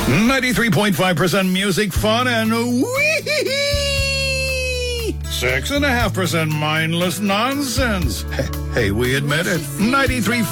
93.5% music, fun, and wee. 6.5% mindless nonsense. Hey, we admit it. 93.5